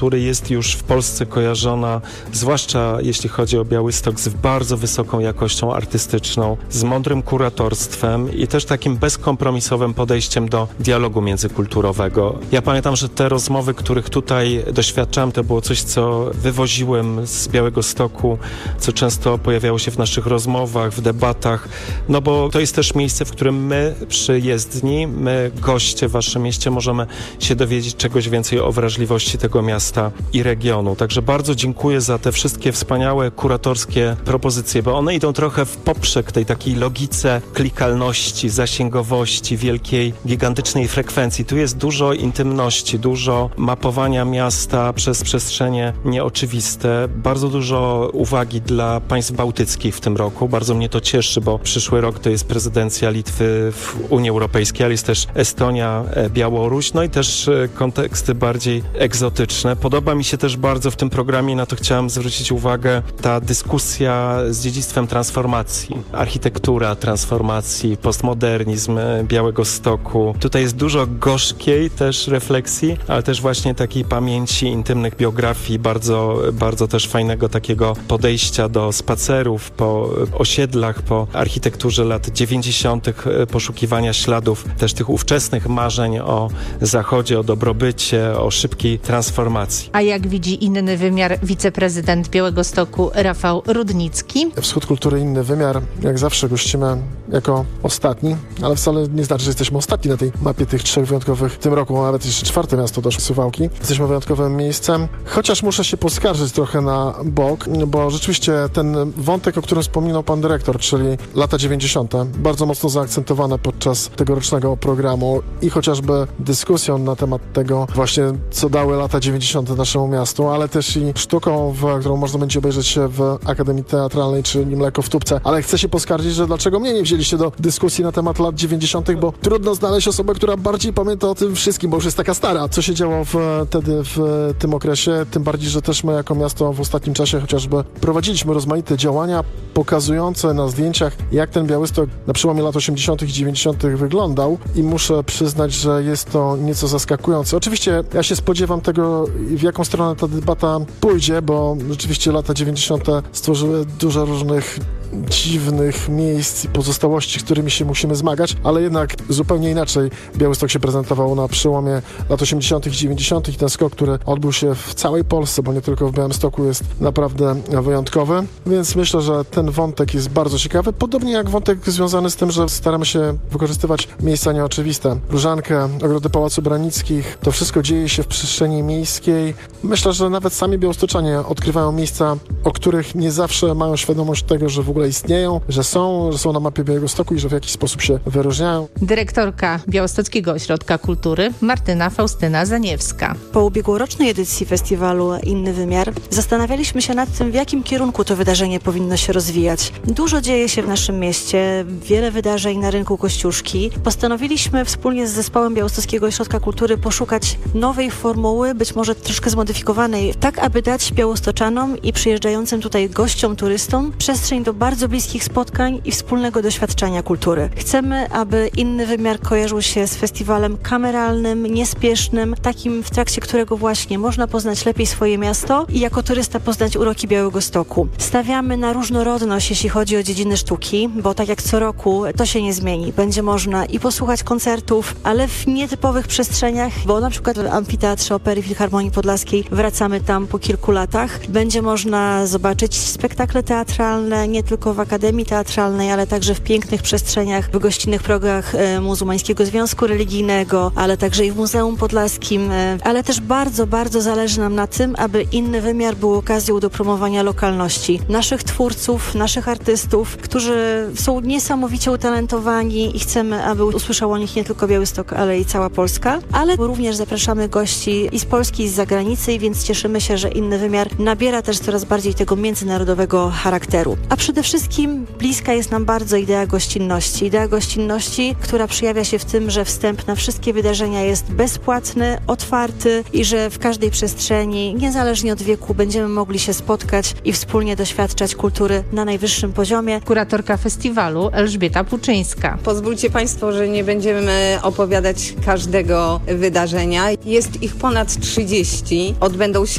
który jest już w Polsce kojarzona, zwłaszcza jeśli chodzi o Białystok, z bardzo wysoką jakością artystyczną, z mądrym kuratorstwem i też takim bezkompromisowym podejściem do dialogu międzykulturowego. Ja pamiętam, że te rozmowy, których tutaj doświadczałem, to było coś, co wywoziłem z Białegostoku, co często pojawiało się w naszych rozmowach, w debatach, no bo to jest też miejsce, w którym my, przyjezdni, my, goście w waszym mieście, możemy się dowiedzieć czegoś więcej o wrażliwości tego miasta i regionu. Także bardzo dziękuję za te wszystkie wspaniałe kuratorskie propozycje, bo one idą trochę w poprzek tej takiej logice klikalności, zasięgowości, wielkiej, gigantycznej frekwencji. Tu jest dużo intymności, dużo mapowania miasta przez przestrzenie nieoczywiste, bardzo dużo uwagi dla państw bałtyckich w tym roku. Bardzo mnie to cieszy, bo przyszły rok to jest prezydencja Litwy w Unii Europejskiej, ale jest też Estonia, Białoruś, no i też konteksty bardziej egzotyczne. Podoba mi się też bardzo w tym programie, na to chciałem zwrócić uwagę, ta dyskusja z dziedzictwem transformacji. Architektura transformacji, postmodernizm Białegostoku. Tutaj jest dużo gorzkiej też refleksji, ale też właśnie takiej pamięci, intymnych biografii, bardzo też fajnego takiego podejścia do spacerów po osiedlach, po architekturze lat 90., poszukiwania śladów też tych ówczesnych marzeń o Zachodzie, o dobrobycie, o szybkiej transformacji. A jak widzi inny wymiar wiceprezydent Białegostoku Rafał Rudnicki? Wschód Kultury inny wymiar. Jak zawsze gościmy jako ostatni, ale wcale nie znaczy, że jesteśmy ostatni na tej mapie tych trzech wyjątkowych w tym roku, a nawet jeszcze czwarte miasto doszło, Suwałki. Jesteśmy wyjątkowym miejscem, chociaż muszę się poskarżyć trochę na bok, bo rzeczywiście ten wątek, o którym wspominał pan dyrektor, czyli lata 90., bardzo mocno zaakcentowane podczas tegorocznego programu i chociażby dyskusją na temat tego właśnie, co dały lata 90. naszemu miastu, ale też i sztuką, którą można będzie obejrzeć w Akademii Teatralnej, czyli Mleko w Tubce. Ale chcę się poskarżyć, że dlaczego mnie nie wzięliście do dyskusji na temat lat 90., bo trudno znaleźć osobę, która bardziej pamięta o tym wszystkim, bo już jest taka stara. Co się działo wtedy w tym okresie, tym bardziej, że też my jako miasto w ostatnim czasie chociażby prowadziliśmy rozmaite działania pokazujące na zdjęciach, jak ten Białystok na przełomie lat 80. i 90. wyglądał i muszę przyznać, że jest to nieco zaskakujące. Oczywiście ja się spodziewam tego, w jaką stronę ta debata pójdzie, bo rzeczywiście lata 90. stworzyły dużo różnych dziwnych miejsc i pozostałości, z którymi się musimy zmagać, ale jednak zupełnie inaczej Białystok się prezentował na przełomie lat 80. i 90. i ten skok, który odbył się w całej Polsce, bo nie tylko w Białymstoku, jest naprawdę wyjątkowy, więc myślę, że ten wątek jest bardzo ciekawy, podobnie jak wątek związany z tym, że staramy się wykorzystywać miejsca nieoczywiste. Różankę, ogrody Pałacu Branickich, to wszystko dzieje się w przestrzeni miejskiej. Myślę, że nawet sami białostoczanie odkrywają miejsca, o których nie zawsze mają świadomość tego, że w ogóle istnieją, że są na mapie Białegostoku i że w jakiś sposób się wyróżniają. Dyrektorka Białostockiego Ośrodka Kultury Martyna Faustyna Zaniewska. Po ubiegłorocznej edycji festiwalu Inny Wymiar zastanawialiśmy się nad tym, w jakim kierunku to wydarzenie powinno się rozwijać. Dużo dzieje się w naszym mieście, wiele wydarzeń na rynku Kościuszki. Postanowiliśmy wspólnie z zespołem Białostockiego Ośrodka Kultury poszukać nowej formuły, być może troszkę zmodyfikowanej, tak aby dać białostoczanom i przyjeżdżającym tutaj gościom, turystom przestrzeń do bardzo bliskich spotkań i wspólnego doświadczenia kultury. Chcemy, aby Inny Wymiar kojarzył się z festiwalem kameralnym, niespiesznym, takim, w trakcie którego właśnie można poznać lepiej swoje miasto i jako turysta poznać uroki Białegostoku. Stawiamy na różnorodność, jeśli chodzi o dziedziny sztuki, bo tak jak co roku to się nie zmieni. Będzie można i posłuchać koncertów, ale w nietypowych przestrzeniach, bo na przykład w Amfiteatrze Opery Filharmonii Podlaskiej wracamy tam po kilku latach. Będzie można zobaczyć spektakle teatralne, nie tylko w Akademii Teatralnej, ale także w pięknych przestrzeniach, w gościnnych progach Muzułmańskiego Związku Religijnego, ale także i w Muzeum Podlaskim, ale też bardzo, bardzo zależy nam na tym, aby Inny Wymiar był okazją do promowania lokalności. Naszych twórców, naszych artystów, którzy są niesamowicie utalentowani i chcemy, aby usłyszał o nich nie tylko Białystok, ale i cała Polska, ale również zapraszamy gości i z Polski, i z zagranicy, więc cieszymy się, że Inny Wymiar nabiera też coraz bardziej bardziej tego międzynarodowego charakteru. A przede wszystkim bliska jest nam bardzo idea gościnności. Idea gościnności, która przejawia się w tym, że wstęp na wszystkie wydarzenia jest bezpłatny, otwarty i że w każdej przestrzeni, niezależnie od wieku, będziemy mogli się spotkać i wspólnie doświadczać kultury na najwyższym poziomie. Kuratorka festiwalu Elżbieta Puczyńska. Pozwólcie Państwo, że nie będziemy opowiadać każdego wydarzenia. Jest ich ponad 30. Odbędą się